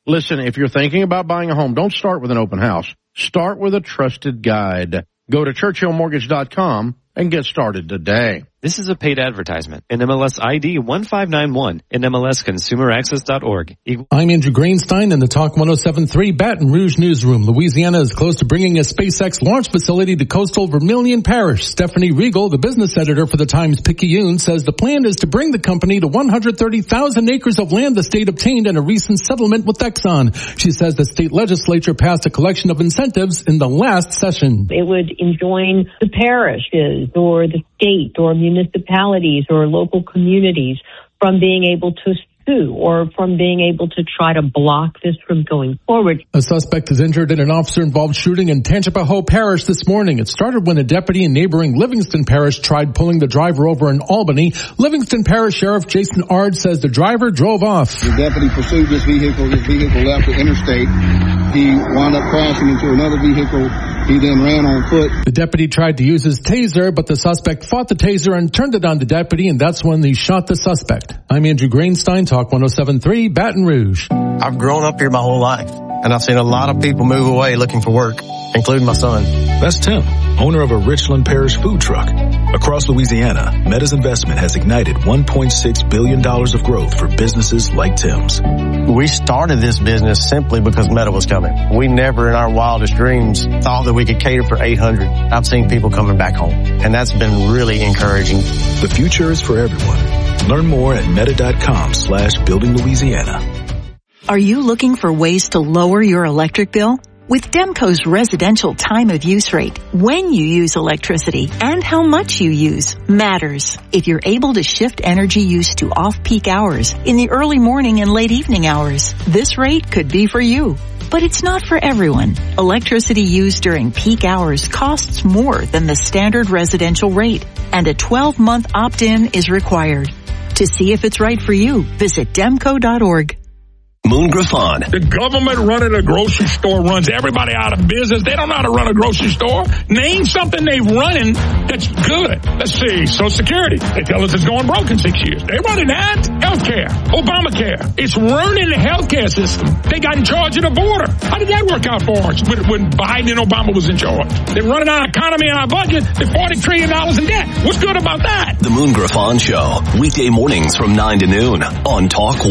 Listen, if you're thinking about buying a home, don't start with an open house. Start with a trusted guide. Go to ChurchillMortgage.com and get started today. This is a paid advertisement. NMLS ID 1591. NMLSConsumerAccess.org. I'm Andrew Greenstein in the Talk 107.3 Baton Rouge newsroom. Louisiana is close to bringing a SpaceX launch facility to coastal Vermilion Parish. Stephanie Regal, the business editor for the Times-Picayune, says the plan is to bring the company to 130,000 acres of land the state obtained in a recent settlement with Exxon. She says the state legislature passed a collection of incentives in the last session. It would enjoin the parishes or the state or municipalities or local communities from being able to sue or from being able to try to block this from going forward. A suspect is injured in an officer-involved shooting in Tangipahoa Parish this morning. It started when a deputy in neighboring Livingston Parish tried pulling the driver over in Albany. Livingston Parish Sheriff Jason Ard says the driver drove off. The deputy pursued this vehicle. This vehicle left the interstate. He wound up crashing into another vehicle. He then ran on foot. The deputy tried to use his taser, but the suspect fought the taser and turned it on the deputy, and that's when he shot the suspect. I'm Andrew Greenstein, Talk 107.3 Baton Rouge. I've grown up here my whole life, and I've seen a lot of people move away looking for work, including my son. That's Tim, owner of a Richland Parish food truck. Across Louisiana, Meta's investment has ignited $1.6 billion of growth for businesses like Tim's. We started this business simply because Meta was coming. We never in our wildest dreams thought that we could cater for 800. I've seen people coming back home, and that's been really encouraging. The future is for everyone. Learn more at meta.com/building Louisiana. Are you looking for ways to lower your electric bill? With Demco's residential time of use rate, when you use electricity and how much you use matters. If you're able to shift energy use to off-peak hours in the early morning and late evening hours, this rate could be for you. But it's not for everyone. Electricity used during peak hours costs more than the standard residential rate, and a 12-month opt-in is required. To see if it's right for you, visit demco.org. Moon Griffon. The government running a grocery store runs everybody out of business. They don't know how to run a grocery store. Name something they've running that's good. Let's see. Social Security. They tell us it's going broke in 6 years. They're running that. Healthcare. Obamacare. It's ruining the healthcare system. They got in charge of the border. How did that work out for us when Biden and Obama was in charge? They're running our economy and our budget. They're $40 trillion in debt. What's good about that? The Moon Griffon Show. Weekday mornings from 9 to noon on Talk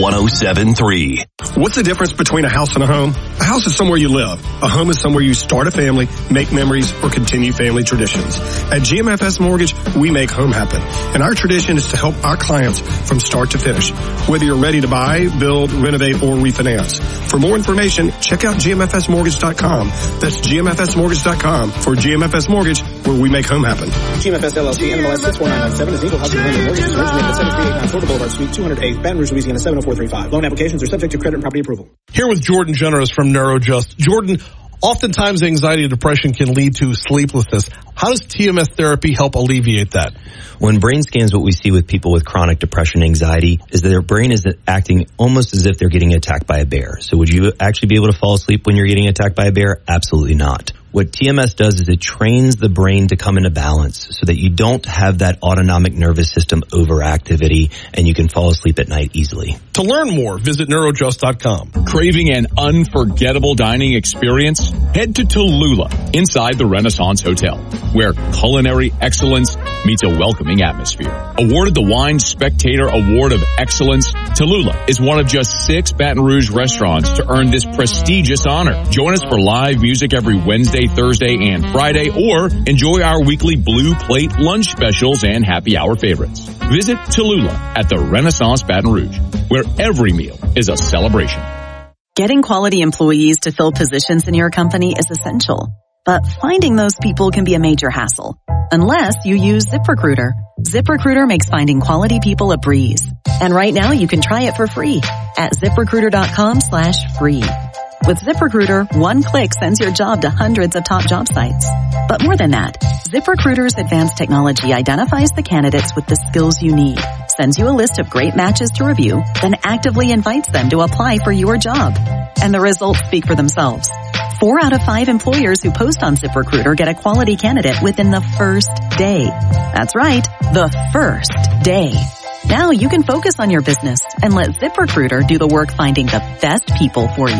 107.3. What's the difference between a house and a home? A house is somewhere you live. A home is somewhere you start a family, make memories, or continue family traditions. At GMFS Mortgage, we make home happen. And our tradition is to help our clients from start to finish. Whether you're ready to buy, build, renovate, or refinance. For more information, check out GMFSmortgage.com. That's GMFSmortgage.com for GMFS Mortgage, where we make home happen. GMFS LLC, NMLS 64997 is equal housing lender mortgages originated at 7389 Florida Boulevard, Suite 208, Baton Rouge, Louisiana 70435. Loan applications are subject to credit and property approval. Here with Jordan Generous from NeuroJust. Jordan, oftentimes anxiety and depression can lead to sleeplessness. How does TMS therapy help alleviate that? When brain scans, what we see with people with chronic depression and anxiety is that their brain is acting almost as if they're getting attacked by a bear. So would you actually be able to fall asleep when you're getting attacked by a bear? Absolutely not. What TMS does is it trains the brain to come into balance so that you don't have that autonomic nervous system overactivity and you can fall asleep at night easily. To learn more, visit neurojust.com. Craving an unforgettable dining experience? Head to Tallulah inside the Renaissance Hotel, where culinary excellence meets a welcoming atmosphere. Awarded the Wine Spectator Award of Excellence, Tallulah is one of just 6 Baton Rouge restaurants to earn this prestigious honor. Join us for live music every Wednesday, Thursday, and Friday, or enjoy our weekly Blue Plate lunch specials and happy hour favorites. Visit Tallulah at the Renaissance Baton Rouge, where every meal is a celebration. Getting quality employees to fill positions in your company is essential, but finding those people can be a major hassle, unless you use ZipRecruiter. ZipRecruiter makes finding quality people a breeze. And right now you can try it for free at ZipRecruiter.com/free. With ZipRecruiter, one click sends your job to hundreds of top job sites. But more than that, ZipRecruiter's advanced technology identifies the candidates with the skills you need, sends you a list of great matches to review, then actively invites them to apply for your job. And the results speak for themselves. 4 out of 5 employers who post on ZipRecruiter get a quality candidate within the first day. That's right, the first day. Now you can focus on your business and let ZipRecruiter do the work finding the best people for you.